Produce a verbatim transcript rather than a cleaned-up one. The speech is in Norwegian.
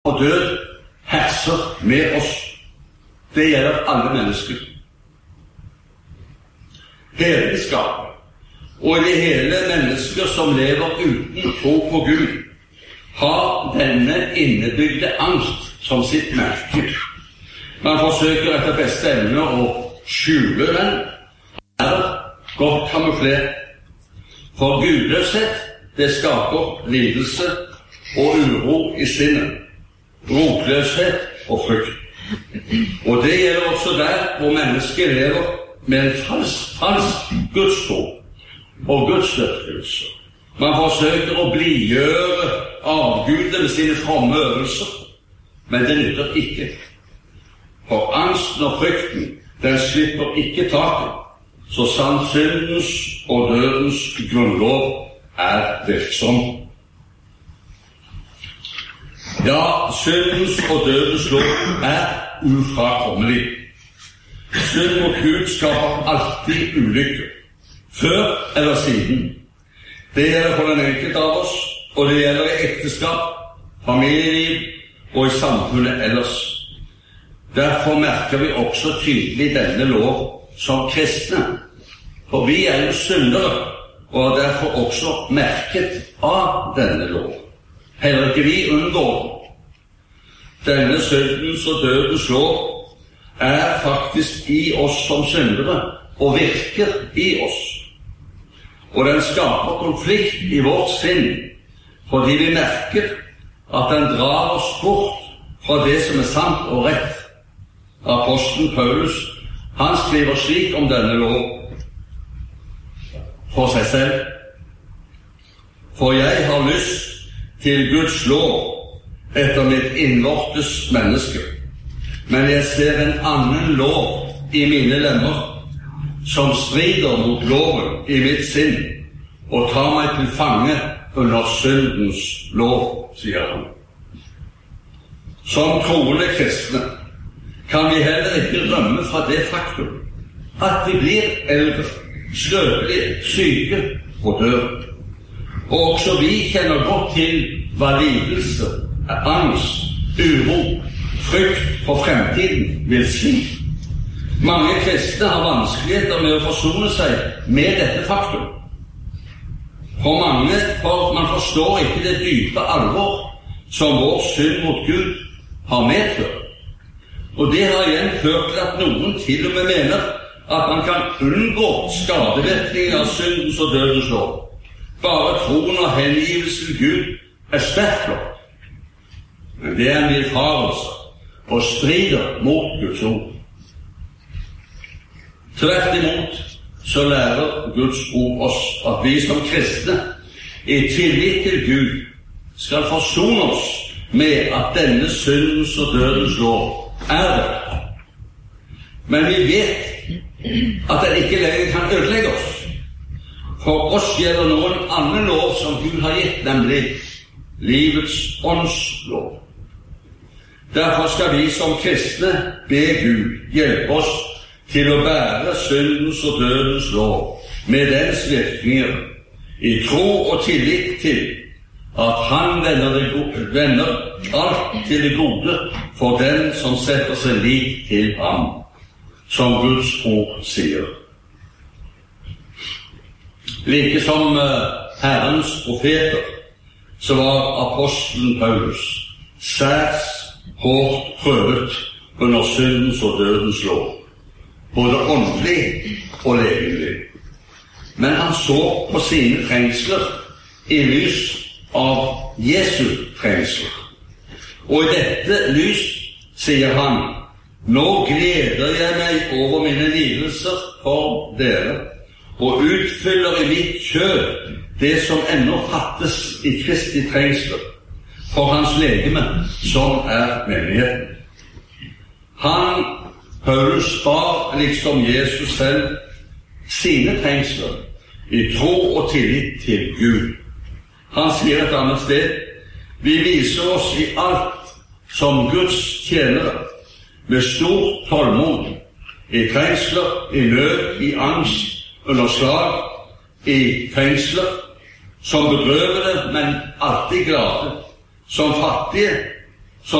og død herser med oss. Det gjelder alle mennesker. Hedenskap og i det hele mennesker som lever uten tro på Gud, har denne innebygde angst som sitt merke. Man forsøker etter beste evne å skjule den, er godt kamuflert. For gudløshet, det skaper lidelse og uro i sinnet, rotløshet og frykt. Og det gjelder også der hvor mennesket lever med en falsk, falsk gudstro og gudsdyrkelse. Man forsøker å blidgjøre avgudene med sine fromme øvelser, men det nytter ikke. For angsten og frykten, den slipper ikke taket, så sant syndens og dødens grunnlov er virksom. Ja, syndens og dødens lov er ufrakommelig. Synd mot Gud skaper alltid ulykke, før eller siden. Det gjelder for den enkelte av oss, og det gjelder i ekteskap, familieliv og i samfunnet ellers. Derfor merker vi også tydelig denne lov som kristne, for vi er jo syndere, og er derfor også merket av denne lov. Heller ikke vi unngår den. Denne syndens og dødens lov er faktisk i oss som syndere, og virker i oss. Og den skaper konflikt i vårt sinn, fordi vi merker at den drar oss bort fra det som er sant og rett. Apostelen Paulus, han skriver slik om denne lov for seg selv. For jeg har lyst til Guds lov etter mitt innvortes menneske, men jeg ser en annen lov i mine lemmer, som strider mot loven i mitt sinn, og tar meg til fange under syndens lov, sier han. Som troende kristne kan vi heller ikke rømme fra det faktum at vi blir eldre, skrøpelige, syke og dør. Og også vi kjenner godt til hva lidelse, angst, uro, frykt for fremtiden vil si. Mange kristne har vanskeligheter med å forsone seg med dette faktum. For mange, for man forstår ikke det dype alvor som vår synd mot Gud har medført. Og det har igjen ført til at noen til og med mener at man kan unngå skadevirkningen av syndens og dødens lov. Bare troen og hengivelsen Gud er sterk nok. Men det er en villfarelse og strider mot Guds ord. Tvert imot så lærer Guds ord oss at vi som kristne i tillit til Gud skal forsone oss med at denne syndens og dødens lov er det. Men vi vet at den ikke lenger kan ødelegge oss. For oss gjelder noen annen lov som Gud har gitt, nemlig livets åndslov. Derfor skal vi som kristne be Gud hjelpe oss til å bære syndens og dødens lov med dens virkninger, i tro og tillit til at han vender, det gode, vender alt til det gode for den som setter seg lik til ham, som Guds ord sier. Like som Herrens profeter, så var apostelen Paulus særs hårdt prøvet under syndens og dødens lov, både åndelig og legemlig. Men han så på sine trengsler i lys av Jesu trengsler. Og i dette lys sier han: nå gleder jeg meg over mine lidelser for dere, og utfyller i mitt kjød det som ennå fattes i Kristi trengsler, for hans legeme, som er menigheten. Han, Paulus, bar liksom Jesus selv sine trengsler i tro og tillit til Gud. Han sier et annet sted: vi viser oss i alt som Guds tjenere, med stort tålmod, i trengsler, i nød, i angst, under slag, i trengsler, som bedrøvede, men alltid glade, som fattige,